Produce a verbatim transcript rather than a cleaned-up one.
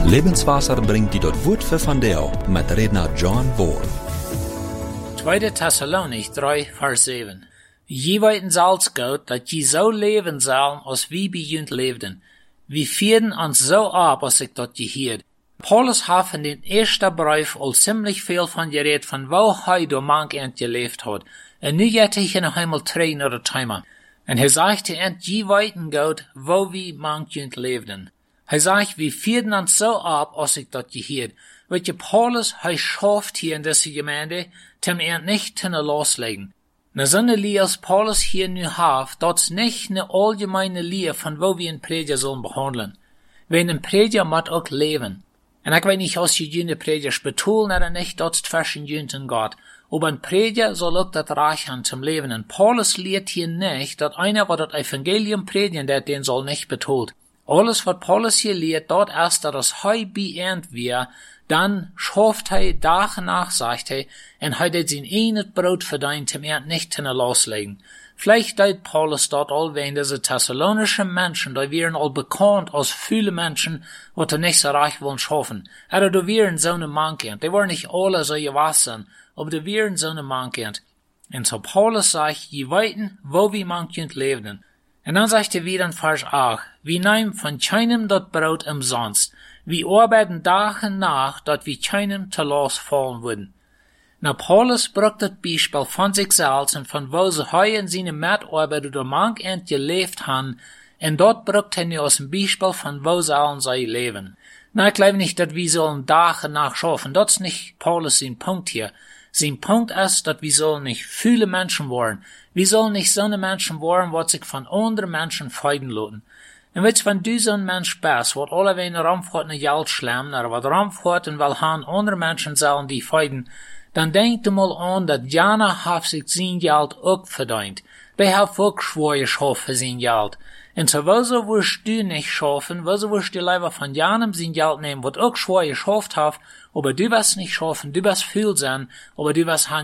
Lebenswasser bringt die dort Wort für von Deo mit Redner John Ward. Tweede Thessalonik drei, Vers zeven. Je weten zelfs Gott, dat je zo leven zal, als wie bij junt leefden. We vierden ons zo ab, als ik dat je hierd. Paulus had in den eerste brief al ziemlich veel van gereed van wo hij door mank ent geleefd had. En nu gaat hij nog eenmaal terug naar het thema. En hij zegt ent je weten Gott, wo we mank junt leefden. Hij zegt, we vierden ons zo ab, als ik dat je hierd. Weet je, Paulus, hij schafft hier in deze gemeinde, tem ent nicht te loslegen. Na so eine Lehre, als Paulus hier nu hat, dat's nicht eine allgemeine Lehre, von wo wir einen Prediger sollen behandeln. Wenn ein Prediger muss auch leben. Und ich weiß nicht, als je jene Prediger betonen oder nicht, dat's zwischen jünten Gott. Aber ein Prediger soll auch das Reich haben zum Leben. Und Paulus lehrt hier nicht, dass einer, was das Evangelium predigen, der den soll nicht betont. Alles, was Paulus hier lehrt, dort erst, dass er beend wir, dann schafft er Tag nach, sagt er, und er hat sein eines Brot verdient, um er nicht zu loslegen. Vielleicht deut Paulus dort all wenn diese thessalonischen Menschen, die wären all bekannt als viele Menschen, die er nicht so reich wollen schaffen. Aber die wären so eine Mankend. Die waren nicht alle so gewachsen, aber die wären so eine Mankend. Und so Paulus sagt, je weiten, wo wir Mankend lebten. Und dann sagt er wieder in Vers acht, wir nehmen von keinem dort Brot umsonst. Wir arbeiten Tag und Nacht, dat wir keinem zu los fallen würden. Na, Paulus brucht das Beispiel von sich selbst und von wo sie heu in seine Mitarbeiter durch manch ent gelebt haben, und dort brucht er nur aus dem Beispiel von wo sie allen sei leben. Na, ich glaube nicht, dass wir sollen Tag und Nacht schaffen. Das ist nicht Paulus sein Punkt hier. Sein Punkt ist, dass wir sollen nicht viele Menschen werden. Wir sollen nicht so eine Menschen werden, was sich von anderen Menschen feiden lassen. Und weißt, wenn du so ein Mensch bist, wat alle wen ramfort ne Geld schlemmen, oder wat ramfort und will han andere Menschen sollen die feiden, dann denk du mal an, dat Jana hat sich sein Geld auch verdient. Bei hat auch schwer geschafft für sein Geld. Und so wieso wirst du nicht schaffen, wieso wirst du lieber von Janem sein Geld nehmen, wat auch schwer geschafft hat, aber du wirst nicht schaffen, du wirst viel sein, aber du wirst han